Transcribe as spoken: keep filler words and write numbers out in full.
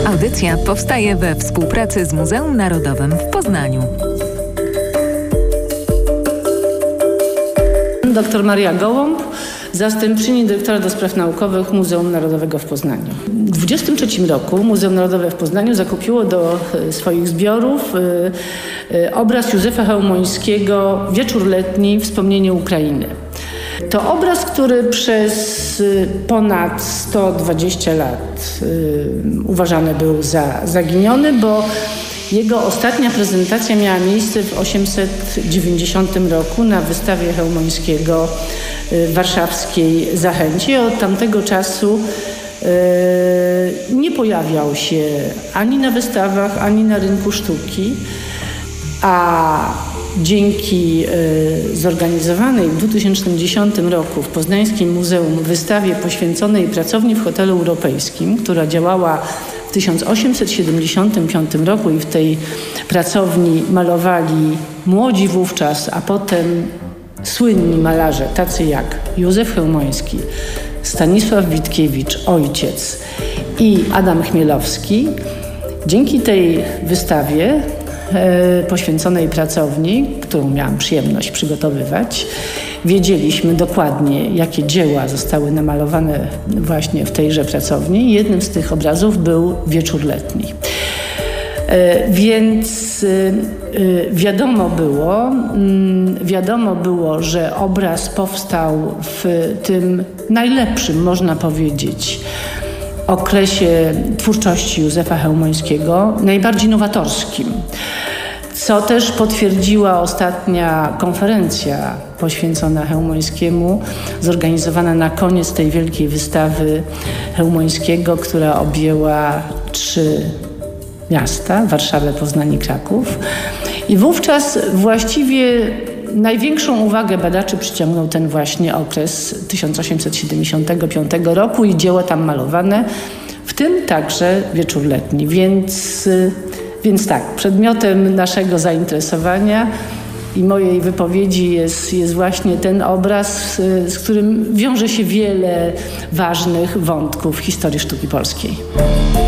Audycja powstaje we współpracy z Muzeum Narodowym w Poznaniu. Doktor Maria Gołąb, zastępczyni dyrektora do spraw naukowych Muzeum Narodowego w Poznaniu. W dwudziestym trzecim roku Muzeum Narodowe w Poznaniu zakupiło do swoich zbiorów obraz Józefa Chełmońskiego „Wieczór letni. Wspomnienie Ukrainy”. To obraz, który przez ponad sto dwadzieścia lat uważany był za zaginiony, bo jego ostatnia prezentacja miała miejsce w osiemset dziewięćdziesiątym roku na wystawie Chełmońskiego w warszawskiej Zachęcie. Od tamtego czasu nie pojawiał się ani na wystawach, ani na rynku sztuki, a dzięki zorganizowanej w dwa tysiące dziesiątym roku w Poznańskim Muzeum wystawie poświęconej pracowni w hotelu europejskim, która działała w tysiąc osiemset siedemdziesiątym piątym roku i w tej pracowni malowali młodzi wówczas, a potem słynni malarze, tacy jak Józef Chełmoński, Stanisław Witkiewicz, ojciec, i Adam Chmielowski. Dzięki tej wystawie e, poświęconej pracowni, którą miałam przyjemność przygotowywać, wiedzieliśmy dokładnie, jakie dzieła zostały namalowane właśnie w tejże pracowni. Jednym z tych obrazów był Wieczór letni. E, więc e, wiadomo było, wiadomo było, że obraz powstał w tym najlepszym, można powiedzieć, okresie twórczości Józefa Chełmońskiego, najbardziej nowatorskim, co też potwierdziła ostatnia konferencja poświęcona Chełmońskiemu, zorganizowana na koniec tej wielkiej wystawy Chełmońskiego, która objęła trzy miasta, Warszawę, Poznań i Kraków. I wówczas właściwie największą uwagę badaczy przyciągnął ten właśnie okres tysiąc osiemset siedemdziesiątego piątego roku i dzieła tam malowane, w tym także Wieczór letni. Więc, więc tak, przedmiotem naszego zainteresowania i mojej wypowiedzi jest, jest właśnie ten obraz, z którym wiąże się wiele ważnych wątków historii sztuki polskiej.